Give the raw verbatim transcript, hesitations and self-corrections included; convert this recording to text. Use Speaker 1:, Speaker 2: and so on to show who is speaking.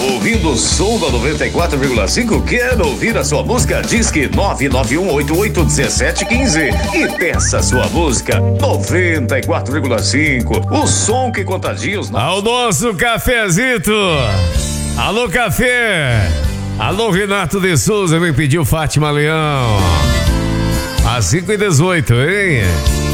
Speaker 1: ouvindo o som da noventa e quatro vírgula cinco? Quer ouvir a sua música? Disque nove nove um oito oito um sete um cinco e peça a sua música. noventa e quatro vírgula cinco, o som que contagia os nossos...
Speaker 2: Ao nosso cafezito. Alô, café. Alô, Renato de Souza, me pediu Fátima Leão. Às cinco e dezoito, hein?